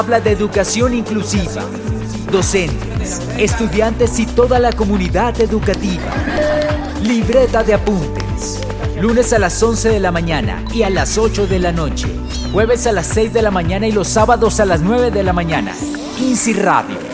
Habla de educación inclusiva, docentes, estudiantes y toda la comunidad educativa. Libreta de apuntes. Lunes a las 11 de la mañana y a las 8 de la noche. Jueves a las 6 de la mañana y los sábados a las 9 de la mañana. INSI Radio.